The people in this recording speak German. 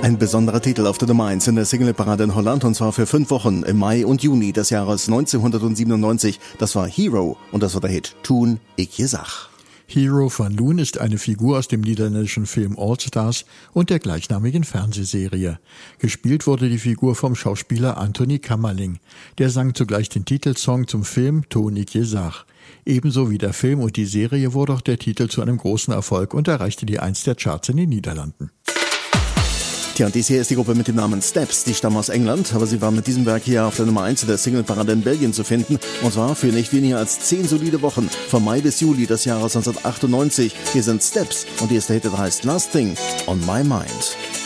Ein besonderer Titel auf der Nummer 1 in der Singleparade in Holland, und zwar für 5 Wochen im Mai und Juni des Jahres 1997. Das war Hero und das war der Hit Toen ik je zag. Hero van Loon ist eine Figur aus dem niederländischen Film All Stars und der gleichnamigen Fernsehserie. Gespielt wurde die Figur vom Schauspieler Anthony Kamerling. Der sang zugleich den Titelsong zum Film Toen ik je zag. Ebenso wie der Film und die Serie wurde auch der Titel zu einem großen Erfolg und erreichte die 1 der Charts in den Niederlanden. Tja, und dies hier ist die Gruppe mit dem Namen Steps. Die stammen aus England, aber sie waren mit diesem Werk hier auf der Nummer 1 der Singleparade in Belgien zu finden. Und zwar für nicht weniger als 10 solide Wochen, von Mai bis Juli des Jahres 1998. Hier sind Steps und die erste Hit heißt Last Thing on My Mind.